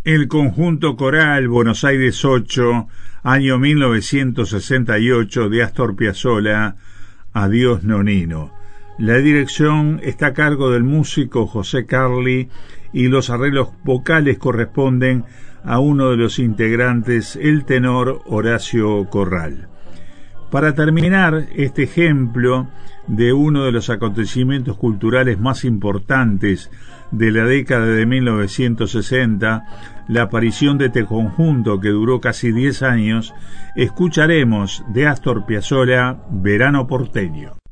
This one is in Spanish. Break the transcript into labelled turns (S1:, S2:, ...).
S1: El conjunto coral Buenos Aires 8, año 1968, de Astor Piazzolla, Adiós Nonino. La dirección está a cargo del músico José Carli y los arreglos vocales corresponden a uno de los integrantes, el tenor Horacio Corral. Para terminar este ejemplo de uno de los acontecimientos culturales más importantes de la década de 1960, la aparición de este conjunto que duró casi 10 años, escucharemos de Astor Piazzolla Verano Porteño.